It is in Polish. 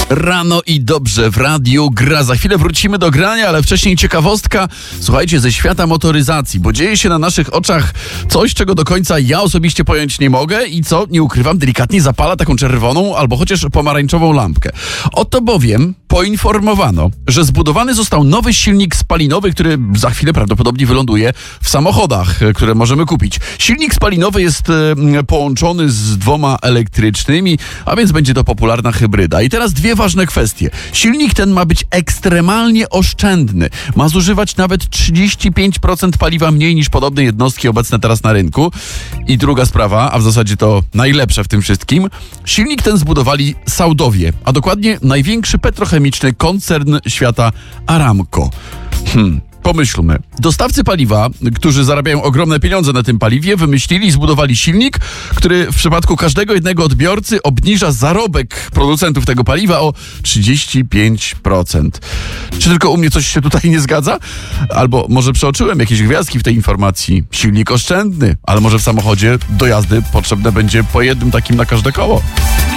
Rano i dobrze w radiu gra. Za chwilę wrócimy do grania, ale wcześniej ciekawostka, słuchajcie, ze świata motoryzacji, bo dzieje się na naszych oczach coś, czego do końca ja osobiście pojąć nie mogę i co, nie ukrywam, delikatnie zapala taką czerwoną albo chociaż pomarańczową lampkę. Oto bowiem poinformowano, że zbudowany został nowy silnik spalinowy, który za chwilę prawdopodobnie wyląduje w samochodach, które możemy kupić. Silnik spalinowy jest połączony z dwoma elektrycznymi, a więc będzie to popularna hybryda. I teraz dwie ważne kwestie. Silnik ten ma być ekstremalnie oszczędny. Ma zużywać nawet 35% paliwa mniej niż podobne jednostki obecne teraz na rynku. I druga sprawa, a w zasadzie to najlepsze w tym wszystkim. Silnik ten zbudowali Saudowie, a dokładnie największy petrochemiczny koncern świata Aramco. Pomyślmy. Dostawcy paliwa, którzy zarabiają ogromne pieniądze na tym paliwie, wymyślili i zbudowali silnik, który w przypadku każdego jednego odbiorcy obniża zarobek producentów tego paliwa o 35%. Czy tylko u mnie coś się tutaj nie zgadza? Albo może przeoczyłem jakieś gwiazdki w tej informacji. Silnik oszczędny, ale może w samochodzie do jazdy potrzebne będzie po jednym takim na każde koło.